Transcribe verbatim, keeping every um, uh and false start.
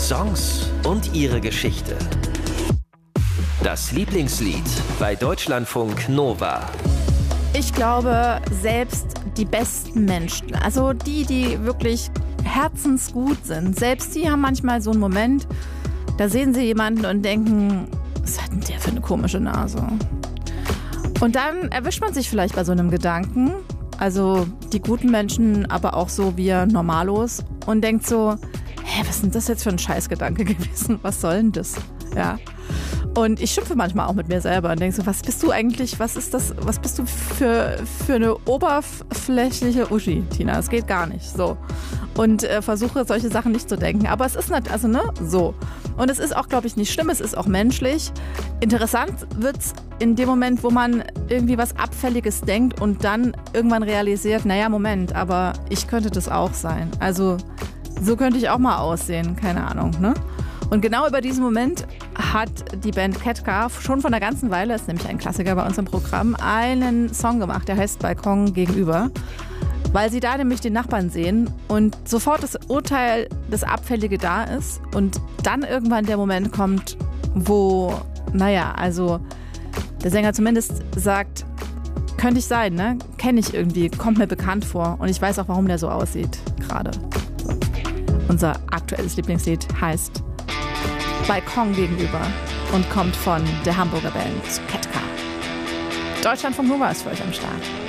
Songs und ihre Geschichte. Das Lieblingslied bei Deutschlandfunk Nova. Ich glaube, selbst die besten Menschen, also die, die wirklich herzensgut sind, selbst die haben manchmal so einen Moment, da sehen sie jemanden und denken, was hat denn der für eine komische Nase? Und dann erwischt man sich vielleicht bei so einem Gedanken, also die guten Menschen, aber auch so wir Normalos, und denkt so, hä, was ist denn das jetzt für ein Scheißgedanke gewesen? Was soll denn das? Ja. Und ich schimpfe manchmal auch mit mir selber und denke so, was bist du eigentlich, was ist das, was bist du für, für eine oberflächliche Uschi, Tina? Das geht gar nicht, so. Und äh, versuche solche Sachen nicht zu denken. Aber es ist nicht, also ne, so. Und es ist auch, glaube ich, nicht schlimm, es ist auch menschlich. Interessant wird's in dem Moment, wo man irgendwie was Abfälliges denkt und dann irgendwann realisiert, naja, Moment, aber ich könnte das auch sein. Also so könnte ich auch mal aussehen, keine Ahnung, ne? Und genau über diesen Moment hat die Band Ketka schon vor einer ganzen Weile, ist nämlich ein Klassiker bei uns im Programm, einen Song gemacht, der heißt Balkon gegenüber, weil sie da nämlich den Nachbarn sehen und sofort das Urteil, das Abfällige da ist und dann irgendwann der Moment kommt, wo, naja, also der Sänger zumindest sagt, könnte ich sein, ne? Kenne ich irgendwie, kommt mir bekannt vor und ich weiß auch, warum der so aussieht gerade. So. Unser aktuelles Lieblingslied heißt Balkon gegenüber und kommt von der Hamburger Band Ketka. Deutschlandfunk Nova ist für euch am Start.